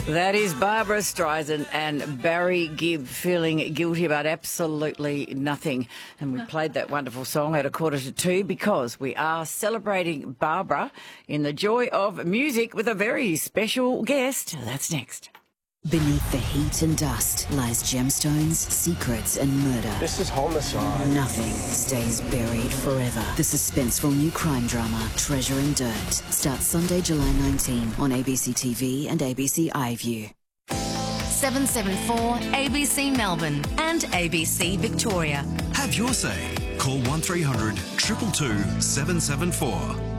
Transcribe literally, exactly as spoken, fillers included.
That is Barbara Streisand and Barry Gibb feeling guilty about absolutely nothing. And we played that wonderful song at a quarter to two because we are celebrating Barbara in the joy of music with a very special guest. That's next. Beneath the heat and dust lies gemstones, secrets and murder. This is homicide. Nothing stays buried forever. The suspenseful new crime drama, Treasure and Dirt, starts Sunday, July nineteenth on A B C T V and A B C iView. seven seven four A B C Melbourne and A B C Victoria. Have your say. Call one three hundred two two two seven seven four.